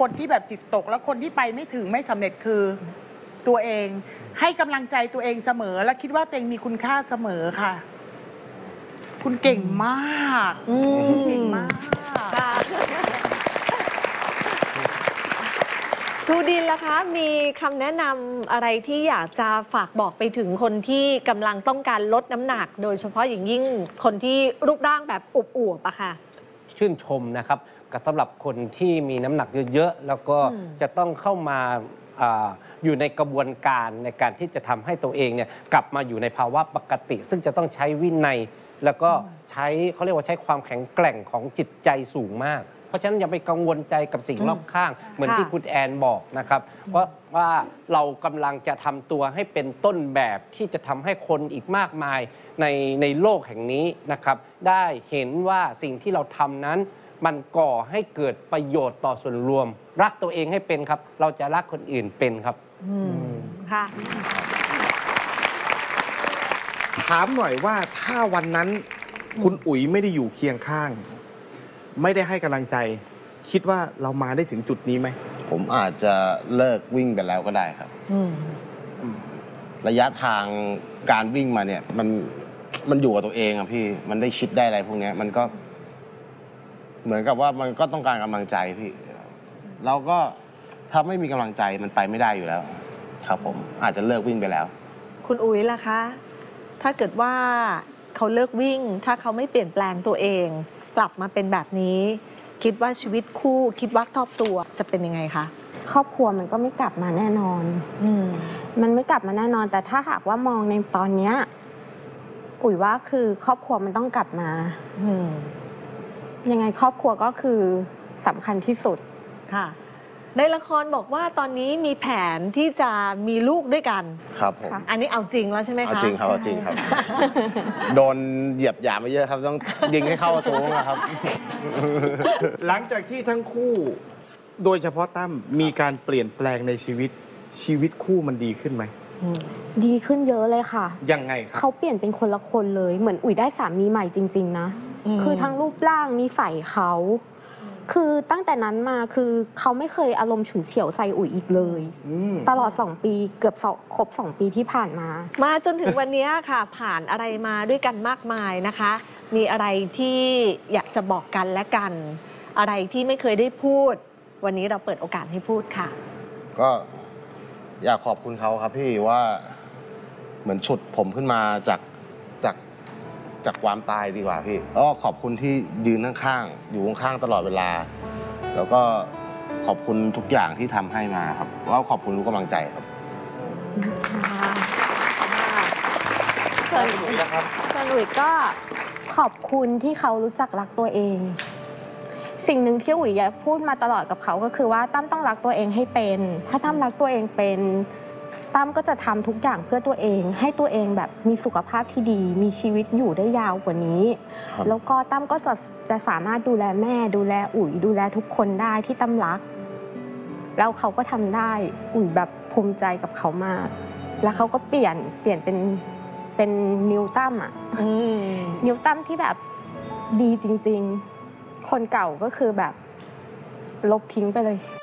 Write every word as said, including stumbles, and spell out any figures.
คนที่แบบจิตตกแล้วคนที่ไปไม่ถึงไม่สำเร็จคือตัวเองให้กำลังใจตัวเองเสมอและคิดว่าตัวเองมีคุณค่าเสมอค่ะ คุณเก่งมากคุณเก่งมากครูดินล่ะคะมีคำแนะนำอะไรที่อยากจะฝากบอกไปถึงคนที่กำลังต้องการลดน้ำหนักโดยเฉพาะอย่างยิ่งคนที่รูปร่างแบบอวบๆอะค่ะชื่นชมนะครับกับสำหรับคนที่มีน้ำหนักเยอะๆแล้วก็จะต้องเข้ามาออยู่ในกระบวนการในการที่จะทำให้ตัวเองเนี่ยกลับมาอยู่ในภาวะปกติซึ่งจะต้องใช้วินัยแล้วก็ใช้เขาเรียกว่าใช้ความแข็งแกร่งของจิตใจสูงมากเพราะฉะนั้นอย่าไปกังวลใจกับสิ่งรอบข้างเหมือนที่คุณแอนบอกนะครับเพราะว่าเรากำลังจะทำตัวให้เป็นต้นแบบที่จะทำให้คนอีกมากมายในในโลกแห่งนี้นะครับได้เห็นว่าสิ่งที่เราทำนั้นมันก่อให้เกิดประโยชน์ต่อส่วนรวมรักตัวเองให้เป็นครับเราจะรักคนอื่นเป็นครับค่ะถามหน่อยว่าถ้าวันนั้นคุณอุ๋ยไม่ได้อยู่เคียงข้างไม่ได้ให้กำลังใจคิดว่าเรามาได้ถึงจุดนี้ไหมผมอาจจะเลิกวิ่งไปแล้วก็ได้ครับระยะทางการวิ่งมาเนี่ยมันมันอยู่กับตัวเองอะพี่มันได้คิดได้อะไรพวกนี้มันก็เหมือนกับว่ามันก็ต้องการกำลังใจพี่เราก็ถ้าไม่มีกำลังใจมันไปไม่ได้อยู่แล้วครับผมอาจจะเลิกวิ่งไปแล้วคุณอุ๋ยล่ะคะถ้าเกิดว่าเขาเลิกวิ่งถ้าเขาไม่เปลี่ยนแปลงตัวเองกลับมาเป็นแบบนี้คิดว่าชีวิตคู่คิดว่าครอบครัวจะเป็นยังไงคะครอบครัวมันก็ไม่กลับมาแน่นอนอืมมันไม่กลับมาแน่นอนแต่ถ้าหากว่ามองในตอนเนี้ยอุ๋ยว่าคือครอบครัวมันต้องกลับมาอืมยังไงครอบครัวก็คือสำคัญที่สุดค่ะในละครบอกว่าตอนนี้มีแผนที่จะมีลูกด้วยกันครับผมอันนี้เอาจริงแล้วใช่ไหมคะเอาจริงครับเอาจริงครับโดนเหยียบหยามมาเยอะครับต้องยิงให้เข้าประตูนะครับหลังจากที่ทั้งคู่โดยเฉพาะตั้มมีการเปลี่ยนแปลงในชีวิตชีวิตคู่มันดีขึ้นไหมดีขึ้นเยอะเลยค่ะยังไงครับเขาเปลี่ยนเป็นคนละคนเลยเหมือนอุ๋ยได้สามีใหม่จริงๆนะคือทั้งรูปร่างนิสัยเขาคือตั้งแต่นั้นมาคือเขาไม่เคยอารมณ์ฉุนเฉียวใส่อุ๋ยอีกเลยตลอดสองปีเกือบครบสองปีที่ผ่านมามาจนถึงวันนี้ค่ะผ่านอะไรมาด้วยกันมากมายนะคะมีอะไรที่อยากจะบอกกันและกันอะไรที่ไม่เคยได้พูดวันนี้เราเปิดโอกาสให้พูดค่ะก็อยากขอบคุณเขาครับพี่ว่าเหมือนฉุดผมขึ้นมาจากจากจากความตายดีกว่าพี่แล้วก็ขอบคุณที่ยืนข้างๆอยู่ข้างๆตลอดเวลาแล้วก็ขอบคุณทุกอย่างที่ทำให้มาครับแล้วขอบคุณทุกกำลังใจครับส่วนอุ๋ยนะครับส่วนอุ๋ยก็ขอบคุณที่เขารู้จักรักตัวเองสิ่งหนึ่งที่อุ๋ยพูดมาตลอดกับเขาก็คือว่าตั้มต้องรักตัวเองให้เป็นถ้าตั้มรักตัวเองเป็นตั้มก็จะทำทุกอย่างเพื่อตัวเองให้ตัวเองแบบมีสุขภาพที่ดีมีชีวิตอยู่ได้ยาวกว่านี้แล้วก็ตั้มก็จะจะสามารถดูแลแม่ดูแลอุ๋ยดูแลทุกคนได้ที่ตั้มรักแล้วเขาก็ทำได้อุ๋ยแบบภูมิใจกับเขามากแล้วเขาก็เปลี่ยนเปลี่ยนเป็นเป็นนิวตั้มอ่ะนิวตั้มที่แบบดีจริงๆคนเก่าก็คือแบบลบทิ้งไปเลย